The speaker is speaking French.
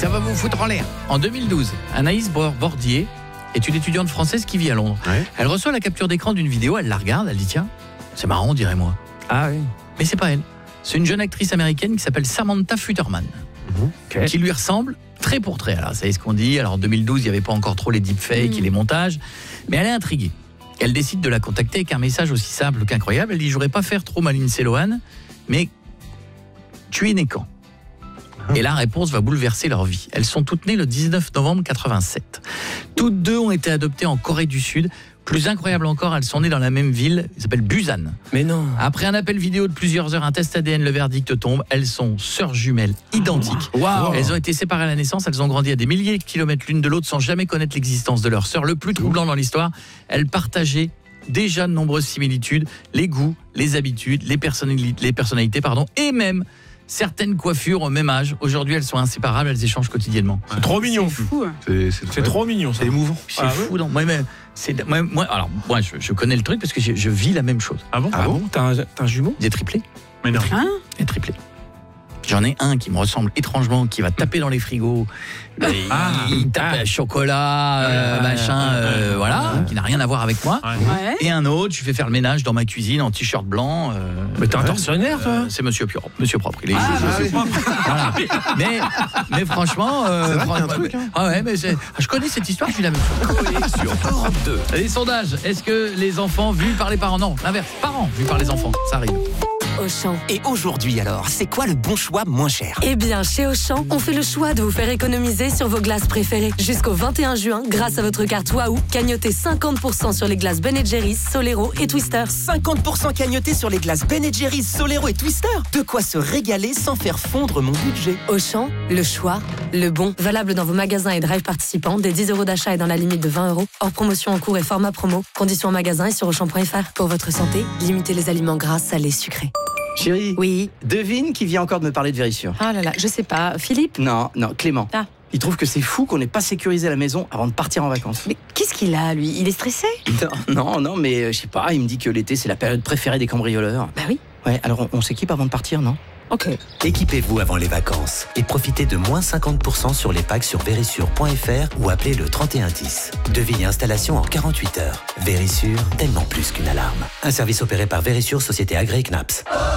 Ça va vous foutre en l'air. En 2012, Anaïs Bordier est une étudiante française qui vit à Londres. Ouais. Elle reçoit la capture d'écran d'une vidéo, elle la regarde, elle dit tiens, c'est marrant, dirais-moi. Ah oui. Mais c'est pas elle. C'est une jeune actrice américaine qui s'appelle Samantha Futterman, Okay. qui lui ressemble trait pour trait. Alors, vous savez ce qu'on dit. Alors, en 2012, il n'y avait pas encore trop les deepfakes et les montages. Mais elle est intriguée. Elle décide de la contacter avec un message aussi simple qu'incroyable. Elle dit, je voudrais pas faire trop ma Lindsay Lohan, mais tu es né quand ? Et la réponse va bouleverser leur vie. Elles sont toutes nées le 19 novembre 87. Toutes deux ont été adoptées en Corée du Sud. Plus incroyable encore, elles sont nées dans la même ville, elle s'appelle Busan. Mais non. Après un appel vidéo de plusieurs heures, un test ADN, le verdict tombe. Elles sont sœurs jumelles identiques. Waouh. Elles ont été séparées à la naissance, elles ont grandi à des milliers de kilomètres l'une de l'autre sans jamais connaître l'existence de leur sœur. Le plus troublant dans l'histoire, elles partageaient déjà de nombreuses similitudes, les goûts, les habitudes, les personnalités, et même certaines coiffures au même âge. Aujourd'hui, elles sont inséparables, elles échangent quotidiennement. C'est trop mignon. Fou. C'est trop mignon ça. C'est émouvant. C'est fou, non ? Moi, je connais le truc parce que je vis la même chose. Ah bon? Ah bon? T'as un jumeau? Des triplés. Mais non. Hein? Des triplés. J'en ai un qui me ressemble étrangement, qui va taper dans les frigos. Il tape chocolat, voilà, qui n'a rien à voir avec moi. Ouais. Et un autre, je fais faire le ménage dans ma cuisine en t-shirt blanc. Mais t'es un tortionnaire toi? C'est monsieur propre. Il est Voilà. mais franchement, C'est vrai qu'il y a un truc, hein. ah ouais, mais je connais cette histoire, je suis la même chose. Sur Europe 2. Les sondages, est-ce que les enfants vus par les parents? Non, l'inverse, parents vus par les enfants, ça arrive. Auchan. Et aujourd'hui alors, c'est quoi le bon choix moins cher? Eh bien, chez Auchan, on fait le choix de vous faire économiser sur vos glaces préférées. Jusqu'au 21 juin, grâce à votre carte Waouh, cagnotez 50% sur les glaces Ben & Jerry's, Solero et Twister. 50% cagnoté sur les glaces Ben & Jerry's, Solero et Twister. De quoi se régaler sans faire fondre mon budget. Auchan, le choix, le bon. Valable dans vos magasins et drive participants, dès 10 € d'achat et dans la limite de 20 €. Hors promotion en cours et format promo. Conditions en magasin et sur Auchan.fr. Pour votre santé, limitez les aliments gras, salés, sucrés. Chérie, Oui. devine qui vient encore de me parler de Vérissure. Ah là là, je sais pas. Philippe? Non, Clément. Ah. Il trouve que c'est fou qu'on n'ait pas sécurisé la maison avant de partir en vacances. Mais qu'est-ce qu'il a, lui? Il est stressé? Non, mais je sais pas, il me dit que l'été c'est la période préférée des cambrioleurs. Bah oui. Ouais, alors on s'équipe avant de partir, non? Ok. Équipez-vous avant les vacances et profitez de moins 50% sur les packs sur Verisure.fr ou appelez le 3110. Devis et installation en 48 heures. Verisure, tellement plus qu'une alarme. Un service opéré par Verisure, société agréée CNAPS.